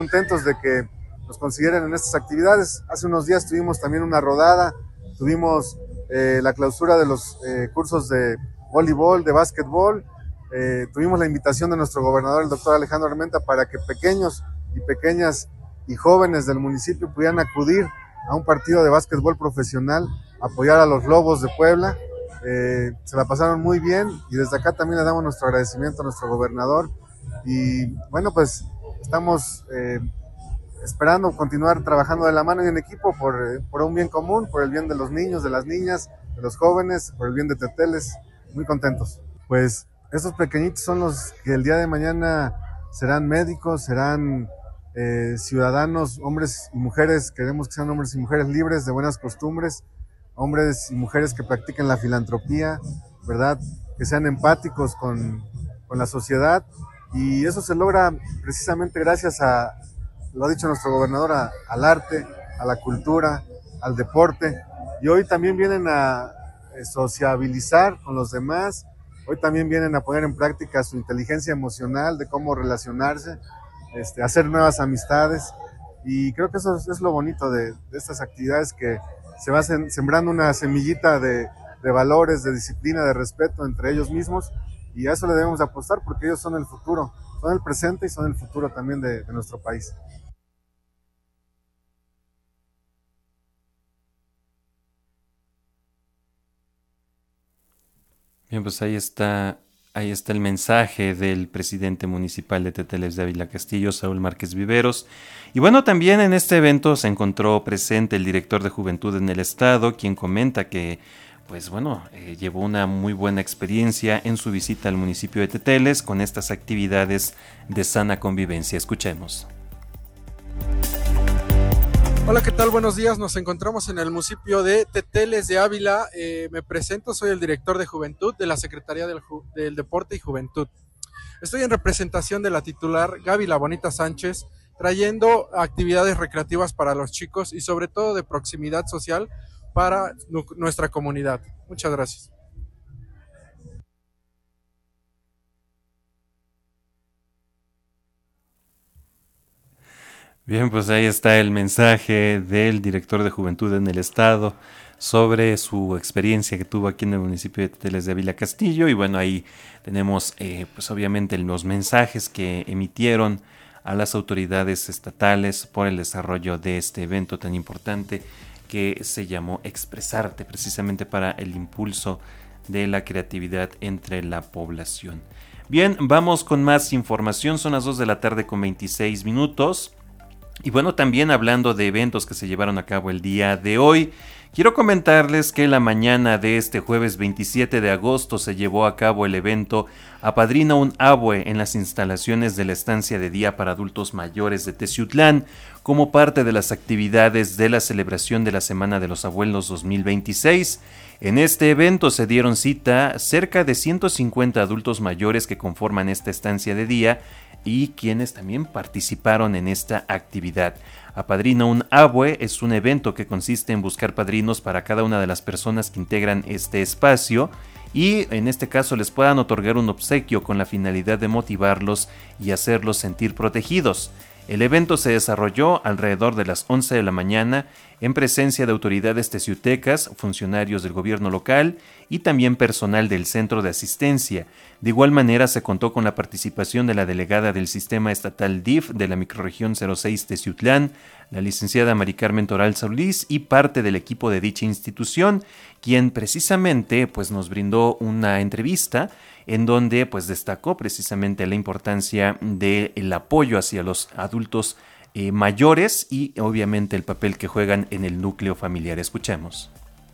Contentos de que nos consideren en estas actividades. Hace unos días tuvimos también una rodada, tuvimos la clausura de los cursos de voleibol, de básquetbol, tuvimos la invitación de nuestro gobernador, el doctor Alejandro Armenta, para que pequeños y pequeñas y jóvenes del municipio pudieran acudir a un partido de básquetbol profesional, apoyar a los Lobos de Puebla. Se la pasaron muy bien y desde acá también le damos nuestro agradecimiento a nuestro gobernador y bueno, pues estamos esperando continuar trabajando de la mano y en equipo por un bien común, por el bien de los niños, de las niñas, de los jóvenes, por el bien de Teteles. Muy contentos. Pues estos pequeñitos son los que el día de mañana serán médicos, serán ciudadanos, hombres y mujeres. Queremos que sean hombres y mujeres libres de buenas costumbres, hombres y mujeres que practiquen la filantropía, ¿verdad? Que sean empáticos con la sociedad, y eso se logra precisamente gracias a, lo ha dicho nuestro gobernador, al arte, a la cultura, al deporte, y hoy también vienen a sociabilizar con los demás, hoy también vienen a poner en práctica su inteligencia emocional de cómo relacionarse, hacer nuevas amistades, y creo que eso es lo bonito de estas actividades, que se va sembrando una semillita de valores, de disciplina, de respeto entre ellos mismos, y a eso le debemos apostar porque ellos son el futuro, son el presente y son el futuro también de nuestro país. Bien, pues ahí está el mensaje del presidente municipal de Teteles de Ávila Castillo, Saúl Márquez Viveros. Y bueno, también en este evento se encontró presente el director de Juventud en el Estado, quien comenta que, pues bueno, llevó una muy buena experiencia en su visita al municipio de Teteles con estas actividades de sana convivencia. Escuchemos. Hola, ¿qué tal? Buenos días. Nos encontramos en el municipio de Teteles de Ávila. Me presento, soy el director de Juventud de la Secretaría del Deporte y Juventud. Estoy en representación de la titular Gaby La Bonita Sánchez, trayendo actividades recreativas para los chicos y sobre todo de proximidad social para nuestra comunidad. Muchas gracias. Bien, pues ahí está el mensaje del director de Juventud en el Estado sobre su experiencia que tuvo aquí en el municipio de Teteles de Ávila Castillo. Y bueno, ahí tenemos pues obviamente los mensajes que emitieron a las autoridades estatales por el desarrollo de este evento tan importante que se llamó Expresarte, precisamente para el impulso de la creatividad entre la población. Bien, vamos con más información. Son las 2 de la tarde con 26 minutos. Y bueno, también hablando de eventos que se llevaron a cabo el día de hoy, quiero comentarles que la mañana de este jueves 27 de agosto se llevó a cabo el evento Apadrina un Abue en las instalaciones de la estancia de día para adultos mayores de Teciutlán, como parte de las actividades de la celebración de la Semana de los Abuelos 2026. En este evento se dieron cita cerca de 150 adultos mayores que conforman esta estancia de día y quienes también participaron en esta actividad. Apadrina un Abue es un evento que consiste en buscar padrinos para cada una de las personas que integran este espacio y en este caso les puedan otorgar un obsequio con la finalidad de motivarlos y hacerlos sentir protegidos. El evento se desarrolló alrededor de las 11 de la mañana en presencia de autoridades teciutecas, funcionarios del gobierno local y también personal del centro de asistencia. De igual manera se contó con la participación de la delegada del Sistema Estatal DIF de la Microrregión 06 Teciutlán, la licenciada Mari Carmen Toral Solís y parte del equipo de dicha institución, quien precisamente pues nos brindó una entrevista en donde pues destacó precisamente la importancia del apoyo hacia los adultos mayores y obviamente el papel que juegan en el núcleo familiar. Escuchemos.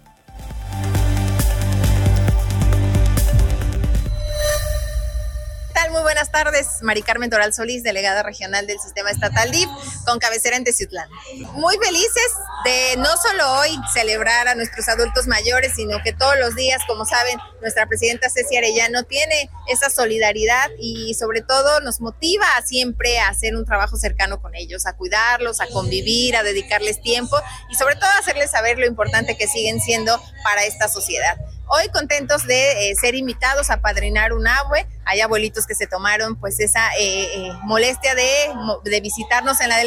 Muy buenas tardes, Mari Carmen Toral Solís, delegada regional del Sistema Estatal DIF, con cabecera en Teciutlán. Muy felices de no solo hoy celebrar a nuestros adultos mayores, sino que todos los días, como saben, nuestra presidenta Ceci Arellano tiene esa solidaridad y sobre todo nos motiva siempre a hacer un trabajo cercano con ellos, a cuidarlos, a convivir, a dedicarles tiempo y sobre todo a hacerles saber lo importante que siguen siendo para esta sociedad. Hoy contentos de ser invitados a padrinar un abue. Hay abuelitos que se tomaron pues esa molestia de visitarnos en la